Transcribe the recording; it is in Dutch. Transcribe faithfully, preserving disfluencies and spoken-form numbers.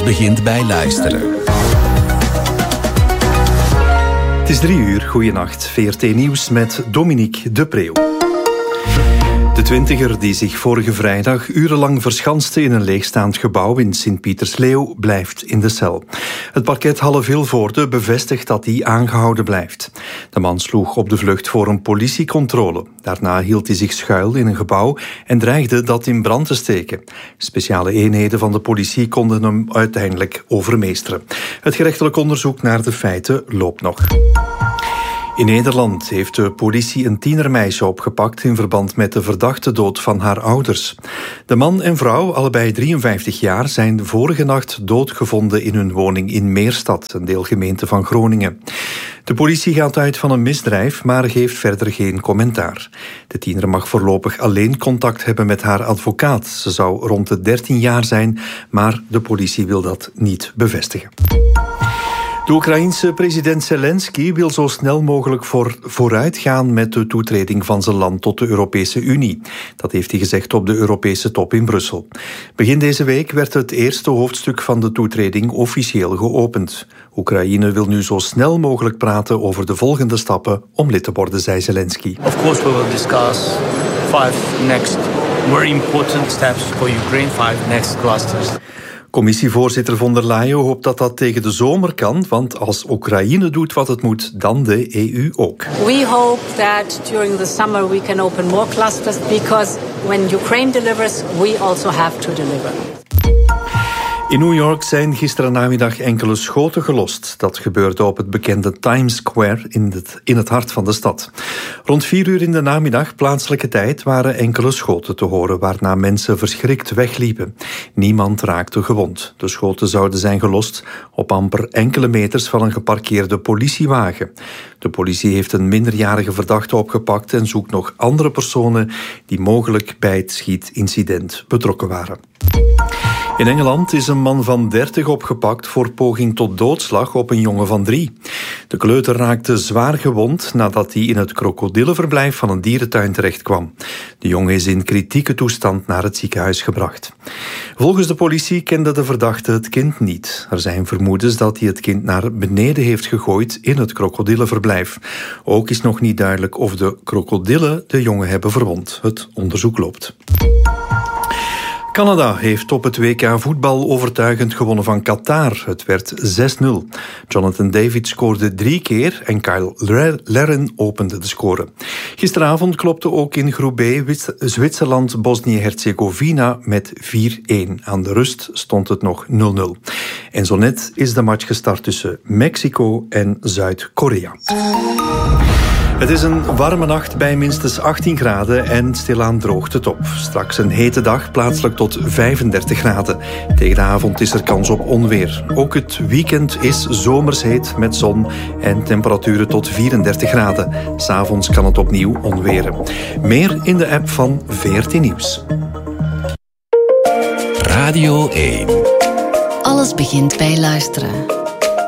Alles begint bij luisteren. Het is drie uur, goeienacht. V R T Nieuws met Dominique de Preeuw. De twintiger die zich vorige vrijdag urenlang verschanste in een leegstaand gebouw in Sint-Pietersleeuw blijft in de cel. Het parket Halle-Vilvoorde bevestigt dat hij aangehouden blijft. De man sloeg op de vlucht voor een politiecontrole. Daarna hield hij zich schuil in een gebouw en dreigde dat in brand te steken. Speciale eenheden van de politie konden hem uiteindelijk overmeesteren. Het gerechtelijk onderzoek naar de feiten loopt nog. In Nederland heeft de politie een tienermeisje opgepakt in verband met de verdachte dood van haar ouders. De man en vrouw, allebei drieënvijftig jaar, zijn vorige nacht doodgevonden in hun woning in Meerstad, een deelgemeente van Groningen. De politie gaat uit van een misdrijf, maar geeft verder geen commentaar. De tiener mag voorlopig alleen contact hebben met haar advocaat. Ze zou rond de dertien jaar zijn, maar de politie wil dat niet bevestigen. De Oekraïense president Zelensky wil zo snel mogelijk voor vooruit gaan met de toetreding van zijn land tot de Europese Unie. Dat heeft hij gezegd op de Europese top in Brussel. Begin deze week werd het eerste hoofdstuk van de toetreding officieel geopend. Oekraïne wil nu zo snel mogelijk praten over de volgende stappen om lid te worden, zei Zelensky. Of course we will discuss five next very important steps for Ukraine, five next clusters. Commissievoorzitter von der Leyen hoopt dat dat tegen de zomer kan, want als Oekraïne doet wat het moet, dan de E U ook. We hope that during the summer we can open more clusters because when Ukraine delivers, we also have to deliver. In New York zijn gisteren namiddag enkele schoten gelost. Dat gebeurde op het bekende Times Square in het, in het hart van de stad. Rond vier uur in de namiddag, plaatselijke tijd, waren enkele schoten te horen, waarna mensen verschrikt wegliepen. Niemand raakte gewond. De schoten zouden zijn gelost op amper enkele meters van een geparkeerde politiewagen. De politie heeft een minderjarige verdachte opgepakt en zoekt nog andere personen die mogelijk bij het schietincident betrokken waren. In Engeland is een man van dertig opgepakt voor poging tot doodslag op een jongen van drie. De kleuter raakte zwaar gewond nadat hij in het krokodillenverblijf van een dierentuin terechtkwam. De jongen is in kritieke toestand naar het ziekenhuis gebracht. Volgens de politie kende de verdachte het kind niet. Er zijn vermoedens dat hij het kind naar beneden heeft gegooid in het krokodillenverblijf. Ook is nog niet duidelijk of de krokodillen de jongen hebben verwond. Het onderzoek loopt. Canada heeft op het W K voetbal overtuigend gewonnen van Qatar. Het werd zes nul. Jonathan David scoorde drie keer en Kyle Larin opende de score. Gisteravond klopte ook in groep B Zwitserland Bosnië-Herzegovina met vier een. Aan de rust stond het nog nul nul. En zo net is de match gestart tussen Mexico en Zuid-Korea. Het is een warme nacht bij minstens achttien graden en stilaan droogt het op. Straks een hete dag, plaatselijk tot vijfendertig graden. Tegen de avond is er kans op onweer. Ook het weekend is zomers heet met zon en temperaturen tot vierendertig graden. 'S Avonds kan het opnieuw onweren. Meer in de app van V R T Nieuws. Radio één. Alles begint bij luisteren.